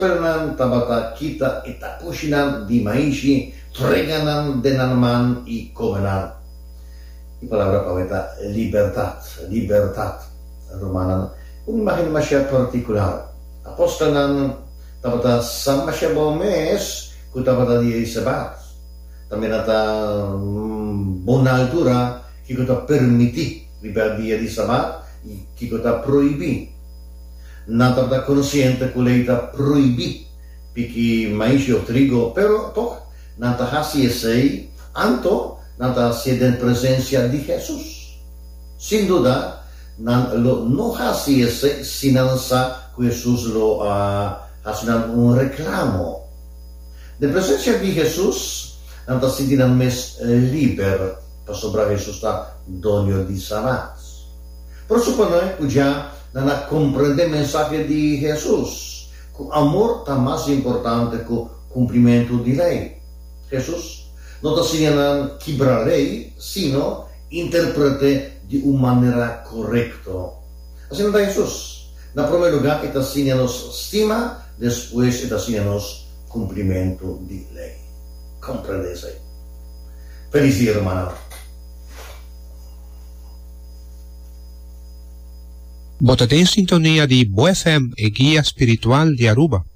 Pernan tabata kita itakushinan di maishi, freganan denanman y comenan. Y palabra poeta, libertad, romanan. Una imagen más particular. Apostanan tabata samasya bomes, kutabata di sabat. También ata buona altura, que kuta permiti rebeldia di sabat, y que kuta proibi. Nata da consciente que leita proibi piki mais o trigo, pero toch nata hasi sei anto nata sieden presencia di Jesus. Sin duda, no hasi sei sinansa que Jesus lo hasinan un reclamo. De presencia di Jesus, nata sentinan mes liber para sobra Jesus ta donio di sabat. Por suponer que já não compreende o mensagem de Jesus. O amor está mais importante que o cumprimento de lei. Jesus não está ensinando quebrar a lei, sino interprete de uma maneira correta. Assim não é Jesus. Na primeiro lugar, está ensinando estima, depois está ensinando cumprimento de lei. Compreende isso aí. Feliz dia, hermano. Botate en sintonía de Bo FM e guía espiritual de Aruba.